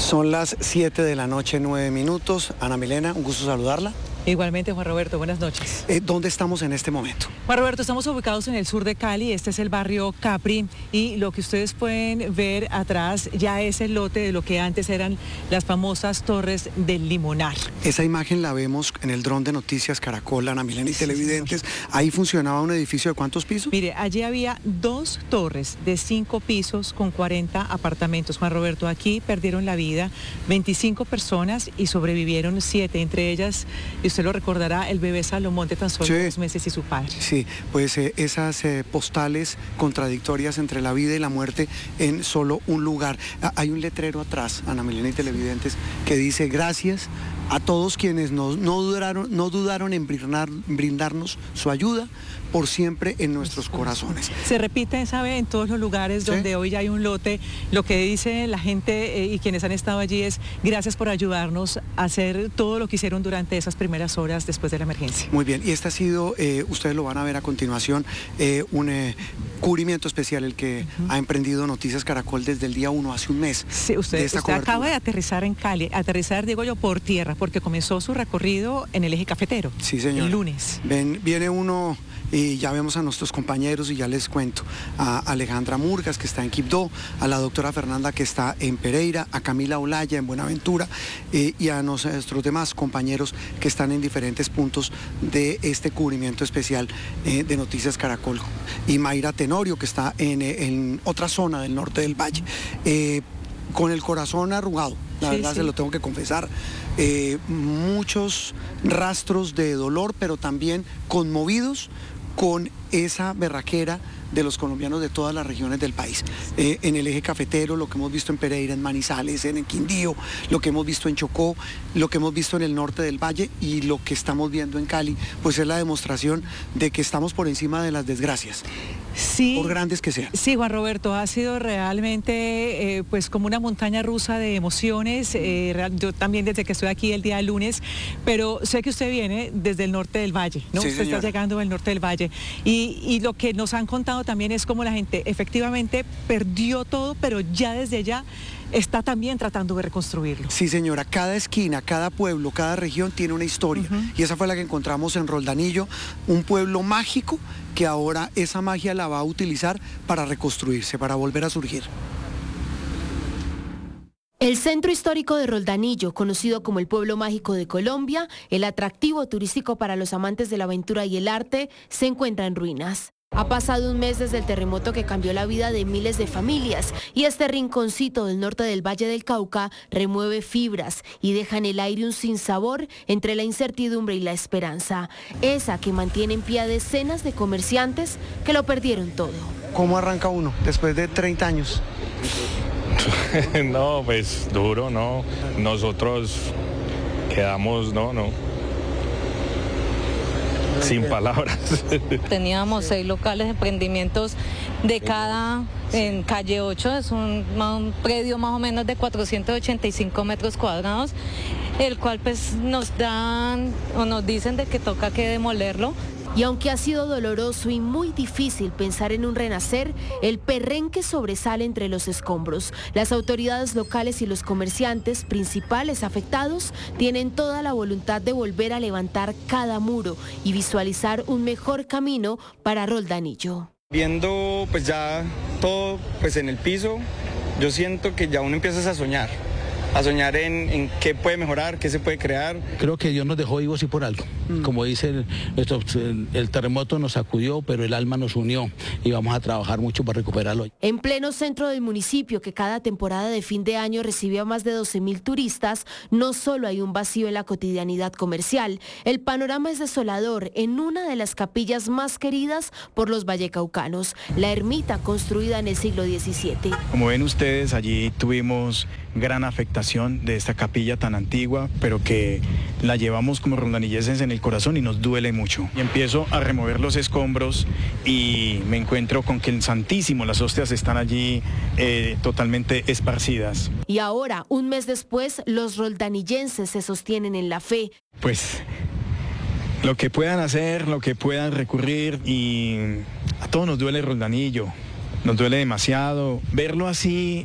Son las 7 de la noche, 9 minutos. Ana Milena, un gusto saludarla. Igualmente, Juan Roberto, buenas noches. ¿Dónde estamos en este momento? Juan Roberto, estamos ubicados en el sur de Cali, este es el barrio Capri, y lo que ustedes pueden ver atrás ya es el lote de lo que antes eran las famosas Torres del Limonar. Esa imagen la vemos en el dron de Noticias Caracol, Ana Milena y televidentes. Sí, ahí funcionaba un edificio ¿de cuántos pisos? Mire, allí había 2 torres de 5 pisos con 40 apartamentos. Juan Roberto, aquí perdieron la vida 25 personas y sobrevivieron 7, entre ellas, usted lo recordará, el bebé Salomón de tan solo 2 meses y su padre. Sí, pues esas postales contradictorias entre la vida y la muerte en solo un lugar. Hay un letrero atrás, Ana Milena y televidentes, que dice gracias a todos quienes no dudaron en brindarnos su ayuda por siempre en nuestros corazones. Se repite, ¿sabe? En todos los lugares donde hoy ya hay un lote, lo que dice la gente y quienes han estado allí es gracias por ayudarnos a hacer todo lo que hicieron durante esas primeras horas después de la emergencia. Muy bien, y este ha sido, ustedes lo van a ver a continuación, un cubrimiento especial el que ha emprendido Noticias Caracol desde el día 1, hace un mes. Sí, usted acaba de aterrizar en Cali, digo yo, por tierra, porque comenzó su recorrido en el eje cafetero. Sí, señor. El lunes. Viene uno y ya vemos a nuestros compañeros y ya les cuento. A Alejandra Murgas, que está en Quibdó, a la doctora Fernanda, que está en Pereira, a Camila Olaya en Buenaventura y a nuestros demás compañeros que están en diferentes puntos de este cubrimiento especial de Noticias Caracol. Y Mayra Tenorio, que está en otra zona del norte del valle. Con el corazón arrugado, la verdad se lo tengo que confesar, muchos rastros de dolor, pero también conmovidos con esa berraquera de los colombianos de todas las regiones del país. En el eje cafetero, lo que hemos visto en Pereira, en Manizales, en el Quindío, lo que hemos visto en Chocó, lo que hemos visto en el norte del valle y lo que estamos viendo en Cali, pues es la demostración de que estamos por encima de las desgracias. Sí, por grandes que sean. Sí, Juan Roberto, ha sido realmente pues como una montaña rusa de emociones. Yo también desde que estoy aquí el día lunes, pero sé que usted viene desde el norte del valle, ¿no? Sí, usted señora. está llegando del norte del valle y lo que nos han contado también es cómo la gente efectivamente perdió todo, pero ya desde ya está también tratando de reconstruirlo. Sí, señora, cada esquina, cada pueblo, cada región tiene una historia. Y esa fue la que encontramos en Roldanillo, un pueblo mágico que ahora esa magia la va a utilizar para reconstruirse, para volver a surgir. El centro histórico de Roldanillo, conocido como el pueblo mágico de Colombia, el atractivo turístico para los amantes de la aventura y el arte, se encuentra en ruinas. Ha pasado un mes desde el terremoto que cambió la vida de miles de familias y este rinconcito del norte del Valle del Cauca remueve fibras y deja en el aire un sinsabor entre la incertidumbre y la esperanza, esa que mantiene en pie a decenas de comerciantes que lo perdieron todo. ¿Cómo arranca uno después de 30 años? No, pues duro, ¿no? Nosotros quedamos, no. Sin palabras. Teníamos 6 locales, emprendimientos de cada, en calle 8, es un predio más o menos de 485 metros cuadrados, el cual pues nos dan o nos dicen de que toca que demolerlo. Y aunque ha sido doloroso y muy difícil pensar en un renacer, el perrenque sobresale entre los escombros. Las autoridades locales y los comerciantes principales afectados tienen toda la voluntad de volver a levantar cada muro y visualizar un mejor camino para Roldanillo. Viendo pues ya todo pues en el piso, yo siento que ya uno empieza a soñar en qué puede mejorar, qué se puede crear. Creo que Dios nos dejó vivos y por algo. Como dice el terremoto nos sacudió, pero el alma nos unió y vamos a trabajar mucho para recuperarlo. En pleno centro del municipio, que cada temporada de fin de año recibe a más de 12.000 turistas, no solo hay un vacío en la cotidianidad comercial, el panorama es desolador en una de las capillas más queridas por los vallecaucanos, la ermita construida en el siglo XVII. Como ven ustedes, allí tuvimos gran afectación de esta capilla tan antigua, pero que la llevamos como roldanilleses en el corazón y nos duele mucho. Y empiezo a remover los escombros y me encuentro con que el Santísimo, las hostias están allí totalmente esparcidas. Y ahora, un mes después, los roldanillenses se sostienen en la fe. Pues lo que puedan hacer, lo que puedan recurrir, y a todos nos duele Roldanillo, nos duele demasiado. Verlo así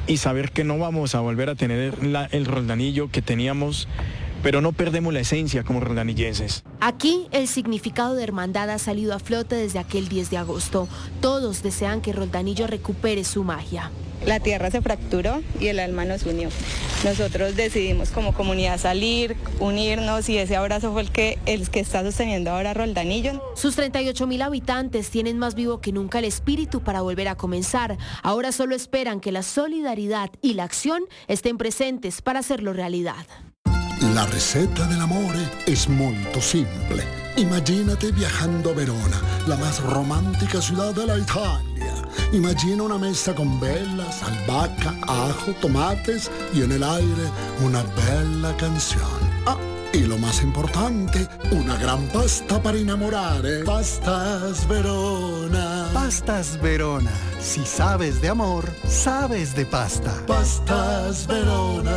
y saber que no vamos a volver a tener el roldanillo que teníamos, pero no perdemos la esencia como roldanilleses. Aquí el significado de hermandad ha salido a flote desde aquel 10 de agosto. Todos desean que Roldanillo recupere su magia. La tierra se fracturó y el alma nos unió. Nosotros decidimos como comunidad salir, unirnos, y ese abrazo fue el que está sosteniendo ahora Roldanillo. Sus 38.000 habitantes tienen más vivo que nunca el espíritu para volver a comenzar. Ahora solo esperan que la solidaridad y la acción estén presentes para hacerlo realidad. La receta dell'amore es molto simple. Imagínate viajando a Verona, la más romántica ciudad de la Italia. Imagina una mesa con velas, albahaca, ajo, tomates y en el aire una bella canción. Y lo más importante, una gran pasta para enamorare. Pastas Verona. Pastas Verona. Si sabes de amor, sabes de pasta. Pastas Verona.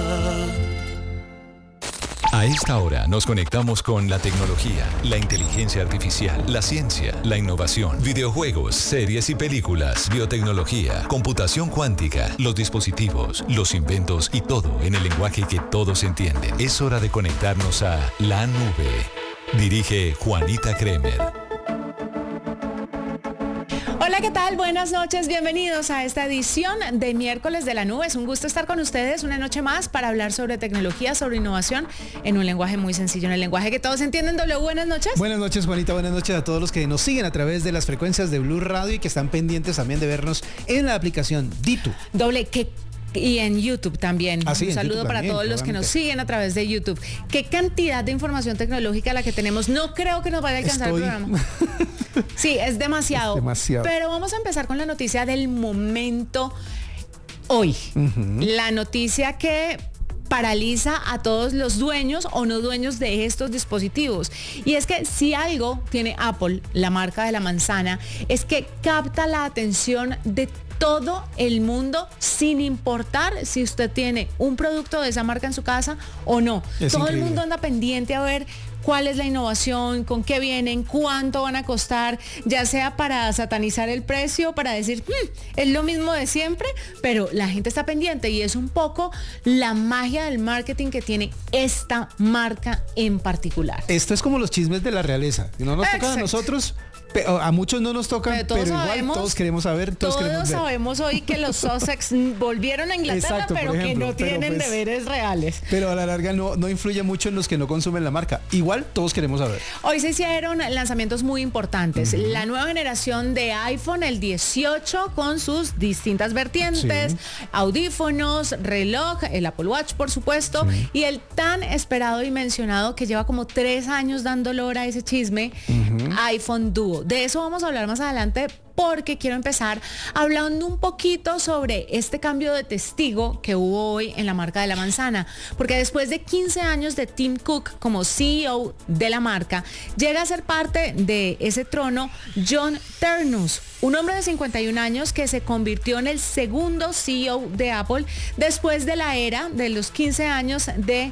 A esta hora nos conectamos con la tecnología, la inteligencia artificial, la ciencia, la innovación, videojuegos, series y películas, biotecnología, computación cuántica, los dispositivos, los inventos y todo en el lenguaje que todos entienden. Es hora de conectarnos a la nube. Dirige Juanita Kremer. Hola, ¿qué tal? Buenas noches, bienvenidos a esta edición de Miércoles de la Nube. Es un gusto estar con ustedes una noche más para hablar sobre tecnología, sobre innovación, en un lenguaje muy sencillo, en el lenguaje que todos entienden. W, buenas noches. Buenas noches, Juanita, buenas noches a todos los que nos siguen a través de las frecuencias de Blue Radio y que están pendientes también de vernos en la aplicación Ditu. Y en YouTube también. Un saludo para todos los que nos siguen a través de YouTube. Qué cantidad de información tecnológica la que tenemos. No creo que nos vaya a alcanzar el programa. Sí, es demasiado. Pero vamos a empezar con la noticia del momento hoy. La noticia que paraliza a todos los dueños o no dueños de estos dispositivos. Y es que si algo tiene Apple, la marca de la manzana, es que capta la atención de todo el mundo sin importar si usted tiene un producto de esa marca en su casa o no. Todo el mundo anda pendiente a ver cuál es la innovación, con qué vienen, cuánto van a costar, ya sea para satanizar el precio, para decir, es lo mismo de siempre, pero la gente está pendiente y es un poco la magia del marketing que tiene esta marca en particular. Esto es como los chismes de la realeza. No nos toca a nosotros. A muchos no nos tocan, pero igual todos queremos saber, todos queremos ver. Sabemos hoy que los Sussex volvieron a Inglaterra, exacto, pero ejemplo, que no tienen deberes reales. Pero a la larga no influye mucho en los que no consumen la marca. Igual todos queremos saber. Hoy se hicieron lanzamientos muy importantes. La nueva generación de iPhone, el 18, con sus distintas vertientes, audífonos, reloj, el Apple Watch, por supuesto, y el tan esperado y mencionado que lleva como 3 años dando lora a ese chisme, iPhone Duo. De eso vamos a hablar más adelante porque quiero empezar hablando un poquito sobre este cambio de testigo que hubo hoy en la marca de la manzana. Porque después de 15 años de Tim Cook como CEO de la marca, llega a ser parte de ese trono John Ternus, un hombre de 51 años que se convirtió en el segundo CEO de Apple después de la era de los 15 años de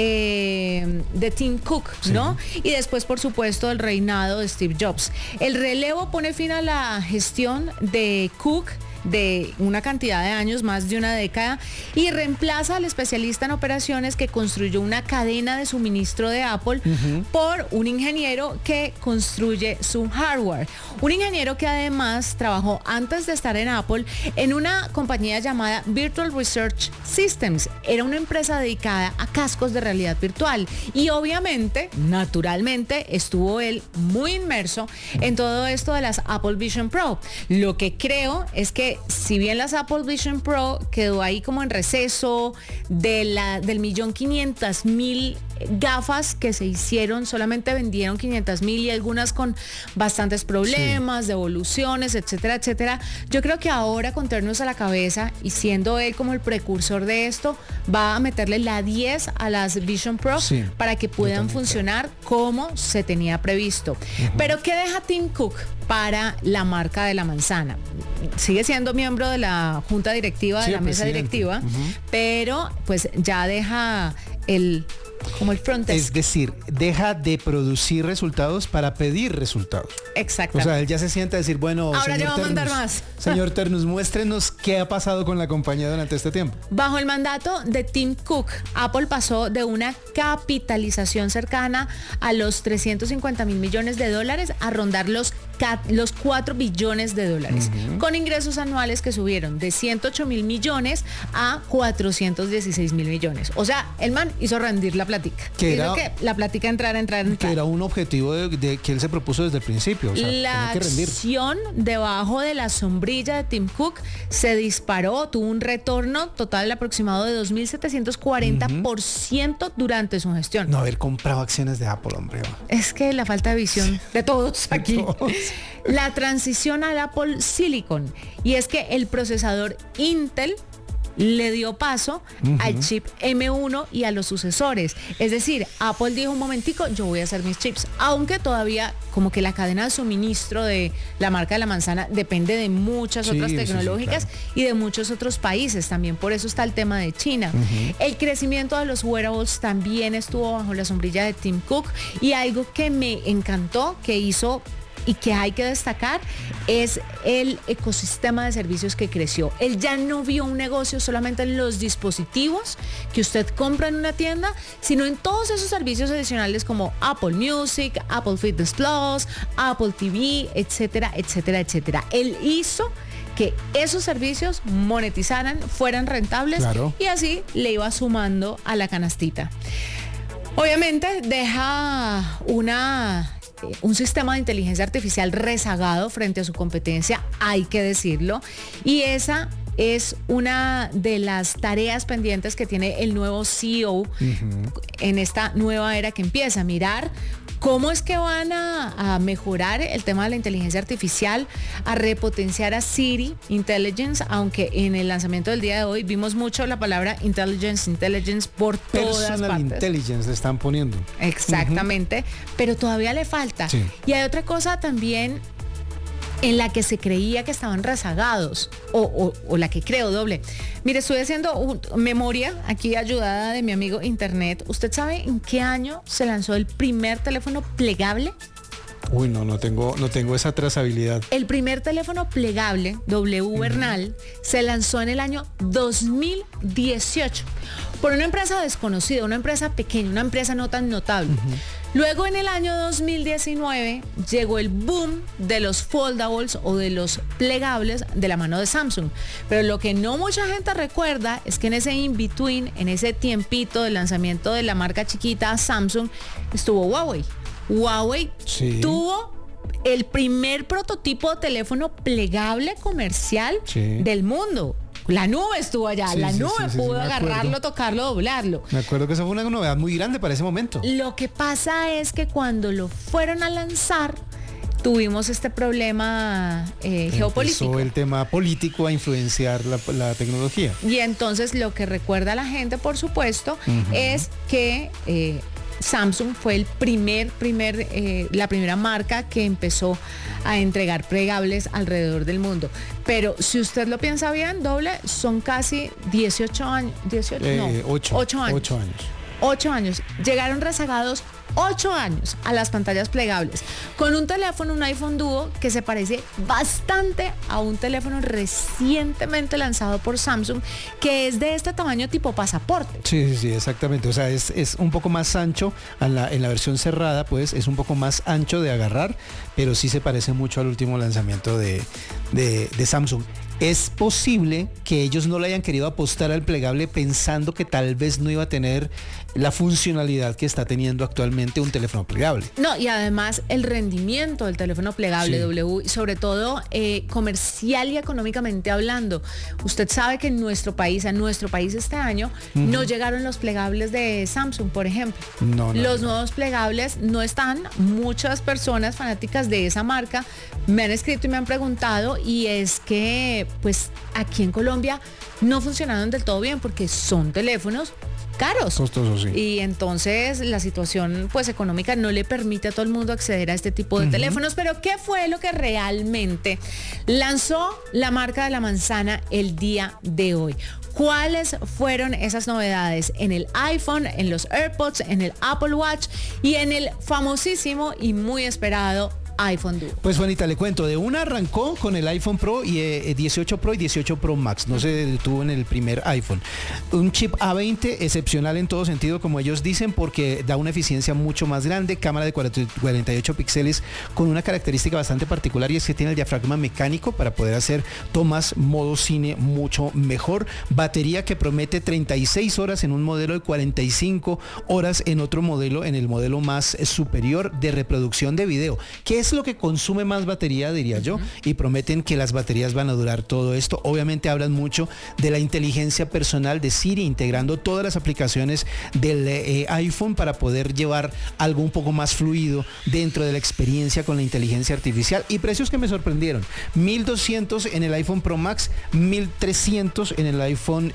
Tim Cook, ¿no? Y después, por supuesto, el reinado de Steve Jobs. El relevo pone fin a la gestión de Cook de una cantidad de años, más de una década, y reemplaza al especialista en operaciones que construyó una cadena de suministro de Apple por un ingeniero que construye su hardware. Un ingeniero que además trabajó antes de estar en Apple en una compañía llamada Virtual Research Systems. Era una empresa dedicada a cascos de realidad virtual y obviamente, naturalmente, estuvo él muy inmerso en todo esto de las Apple Vision Pro. Lo que creo es que si bien las Apple Vision Pro quedó ahí como en receso del 1.500.000 gafas que se hicieron, solamente vendieron 500.000 y algunas con bastantes problemas, devoluciones, etcétera, etcétera. Yo creo que ahora con Ternus a la cabeza y siendo él como el precursor de esto, va a meterle la 10 a las Vision Pro para que puedan funcionar como se tenía previsto. Pero ¿qué deja Tim Cook para la marca de la manzana? Sigue siendo miembro de la junta directiva, de la mesa directiva, pero pues ya deja el como el front desk. Es decir, deja de producir resultados para pedir resultados. Exacto. O sea, él ya se sienta a decir, bueno, ahora ya va a mandar más. Señor Ternus, muéstrenos qué ha pasado con la compañía durante este tiempo. Bajo el mandato de Tim Cook, Apple pasó de una capitalización cercana a los 350 mil millones de dólares a rondar los 4 billones de dólares, con ingresos anuales que subieron de 108 mil millones a 416 mil millones. O sea, el man hizo rendir la plática. Hizo que la plática entrara. Que era un objetivo de que él se propuso desde el principio. O sea, la acción debajo de la sombrilla de Tim Cook se disparó, tuvo un retorno total aproximado de 2.740% durante su gestión. No haber comprado acciones de Apple, hombre. Es que la falta de visión de todos aquí. La transición al Apple Silicon, y es que el procesador Intel le dio paso al chip M1 y a los sucesores. Es decir, Apple dijo un momentico, yo voy a hacer mis chips, aunque todavía como que la cadena de suministro de la marca de la manzana depende de muchas otras tecnológicas, claro, y de muchos otros países también. Por eso está el tema de China. El crecimiento de los wearables también estuvo bajo la sombrilla de Tim Cook, y algo que me encantó que hizo y que hay que destacar es el ecosistema de servicios que creció. Él ya no vio un negocio solamente en los dispositivos que usted compra en una tienda, sino en todos esos servicios adicionales como Apple Music, Apple Fitness Plus, Apple TV, etcétera, etcétera, etcétera. Él hizo que esos servicios monetizaran, fueran rentables, claro, y así le iba sumando a la canastita. Obviamente deja un sistema de inteligencia artificial rezagado frente a su competencia, hay que decirlo, y esa es una de las tareas pendientes que tiene el nuevo CEO en esta nueva era que empieza a mirar cómo es que van a mejorar el tema de la inteligencia artificial, a repotenciar a Siri Intelligence, aunque en el lanzamiento del día de hoy vimos mucho la palabra intelligence por todas Personal partes. Intelligence le están poniendo. Exactamente, pero todavía le falta. Sí. Y hay otra cosa también en la que se creía que estaban rezagados, o la que creo doble. Mire, estoy haciendo memoria aquí ayudada de mi amigo Internet. ¿Usted sabe en qué año se lanzó el primer teléfono plegable? Uy, no tengo esa trazabilidad. El primer teléfono plegable, W Bernal, se lanzó en el año 2018 por una empresa desconocida, una empresa pequeña, una empresa no tan notable. Luego en el año 2019 llegó el boom de los foldables o de los plegables de la mano de Samsung. Pero lo que no mucha gente recuerda es que en ese in-between, en ese tiempito del lanzamiento de la marca chiquita Samsung, estuvo Huawei. Huawei tuvo el primer prototipo de teléfono plegable comercial del mundo. La nube estuvo allá, la nube pudo agarrarlo, tocarlo, doblarlo. Me acuerdo que eso fue una novedad muy grande para ese momento. Lo que pasa es que cuando lo fueron a lanzar, tuvimos este problema geopolítico. Empezó el tema político a influenciar la tecnología. Y entonces lo que recuerda a la gente, por supuesto, es que Samsung fue la primera marca que empezó a entregar plegables alrededor del mundo. Pero si usted lo piensa bien, doble, son casi 18 años. 8 años. 8 años. Llegaron rezagados 8 años a las pantallas plegables, con un teléfono, un iPhone Duo, que se parece bastante a un teléfono recientemente lanzado por Samsung, que es de este tamaño tipo pasaporte. Sí, exactamente. O sea, es un poco más ancho, en la versión cerrada, pues, es un poco más ancho de agarrar, pero sí se parece mucho al último lanzamiento de Samsung. Es posible que ellos no le hayan querido apostar al plegable pensando que tal vez no iba a tener la funcionalidad que está teniendo actualmente un teléfono plegable. No, y además el rendimiento del teléfono plegable, W, sobre todo comercial y económicamente hablando. Usted sabe que a nuestro país este año no llegaron los plegables de Samsung, por ejemplo. Los nuevos plegables no están. Muchas personas fanáticas de esa marca me han escrito y me han preguntado, y es que pues aquí en Colombia no funcionaron del todo bien porque son teléfonos caros. Costosos, sí. Y entonces la situación pues económica no le permite a todo el mundo acceder a este tipo de teléfonos. Pero ¿qué fue lo que realmente lanzó la marca de la manzana el día de hoy? ¿Cuáles fueron esas novedades en el iPhone, en los AirPods, en el Apple Watch y en el famosísimo y muy esperado iPhone Duo? Pues Juanita, le cuento, de una arrancó con el iPhone Pro y 18 Pro y 18 Pro Max, no se detuvo en el primer iPhone. Un chip A20 excepcional en todo sentido, como ellos dicen, porque da una eficiencia mucho más grande, cámara de 48 píxeles con una característica bastante particular, y es que tiene el diafragma mecánico para poder hacer tomas modo cine mucho mejor, batería que promete 36 horas en un modelo y 45 horas en otro modelo, en el modelo más superior de reproducción de video, que es lo que consume más batería, diría yo, y prometen que las baterías van a durar todo esto. Obviamente hablan mucho de la inteligencia personal de Siri, integrando todas las aplicaciones del iPhone para poder llevar algo un poco más fluido dentro de la experiencia con la inteligencia artificial, y precios que me sorprendieron: 1.200 en el iPhone Pro Max, 1.300 en el iPhone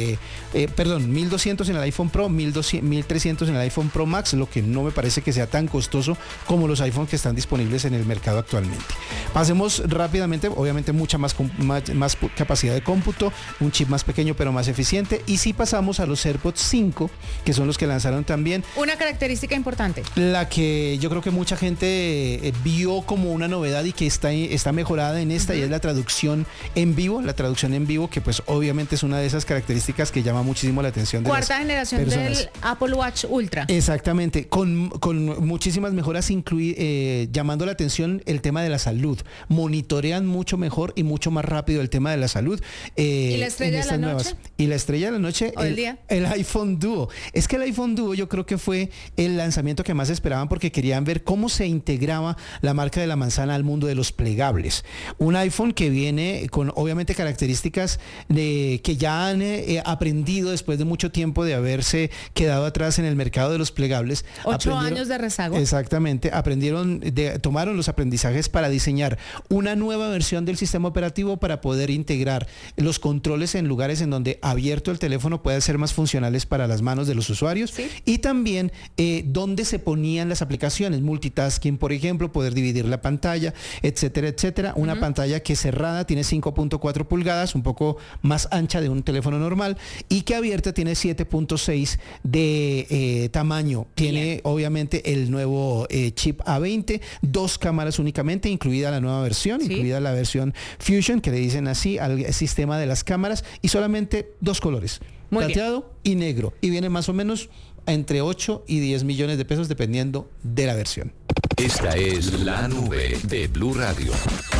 1.200 en el iPhone Pro, 1.300 en el iPhone Pro Max, lo que no me parece que sea tan costoso como los iPhones que están disponibles en el mercado actualmente. Pasemos rápidamente, obviamente mucha más capacidad de cómputo, un chip más pequeño pero más eficiente, y si pasamos a los AirPods 5, que son los que lanzaron también. Una característica importante, la que yo creo que mucha gente vio como una novedad y que está mejorada en esta, y es la traducción en vivo, que pues obviamente es una de esas características que llama muchísimo la atención de cuarta generación personas del Apple Watch Ultra. Exactamente, con muchísimas mejoras, llamando la atención el tema de la salud. Monitorean mucho mejor y mucho más rápido el tema de la salud. ¿Y la estrella de la noche? Y la estrella de la noche, el iPhone Duo. Es que el iPhone Duo yo creo que fue el lanzamiento que más esperaban, porque querían ver cómo se integraba la marca de la manzana al mundo de los plegables. Un iPhone que viene con obviamente características que ya han aprendido después de mucho tiempo de haberse quedado atrás en el mercado de los plegables. 8 años de rezago. Exactamente, tomaron los aprendizajes para diseñar una nueva versión del sistema operativo para poder integrar los controles en lugares en donde abierto el teléfono puede ser más funcionales para las manos de los usuarios, ¿sí? Y también donde se ponían las aplicaciones, multitasking, por ejemplo, poder dividir la pantalla, etcétera, etcétera. Una pantalla que cerrada tiene 5.4 pulgadas, un poco más ancha de un teléfono normal, y que abierta tiene 7.6 de tamaño. Tiene obviamente el nuevo chip A20, 2 cámaras únicamente, incluida la nueva versión, incluida la versión Fusion, que le dicen así al sistema de las cámaras, y solamente 2 colores, plateado y negro, y viene más o menos entre 8 y 10 millones de pesos dependiendo de la versión. Esta es la nube de Blue Radio.